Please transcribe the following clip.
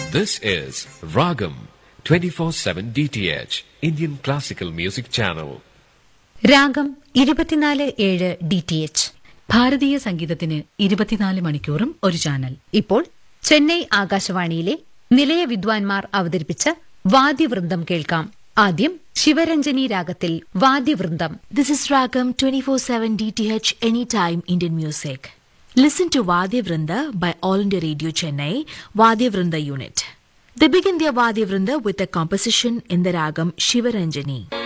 This is Ragam 24/7 DTH Indian Classical Music Channel. രാഗം 24/7 DTH ഭാരതീയ സംഗീതത്തിന് 24 മണിക്കൂറും ഒരു ചാനൽ. ഇപ്പോൾ ചെന്നൈ ആകാശവാണിയിലെ നിലയ വിദ്വാൻമാർ അവതരിപ്പിച്ച വാദ്യവൃന്ദം കേൾക്കാം. ആദ്യം ശിവരഞ്ജനി രാഗത്തിൽ വാദ്യവൃന്ദം. This is Ragam 24/7 DTH Anytime Indian Music. Listen to Vadya Vrinda by All India Radio Chennai, Vadya Vrinda Unit. They begin their Vadya Vrinda with a composition in the Ragam Shivaranjani.